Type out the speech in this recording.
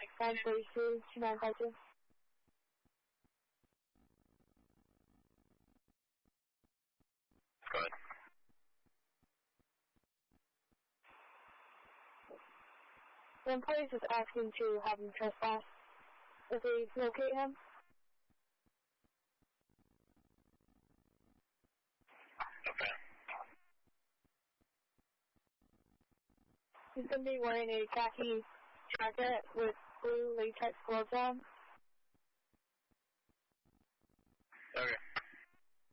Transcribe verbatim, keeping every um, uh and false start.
nine three two, two nine five two. Go ahead. The employee is asking to have him trespass. If we locate him. Okay. He's going to be wearing a khaki jacket with blue latex gloves on. Okay.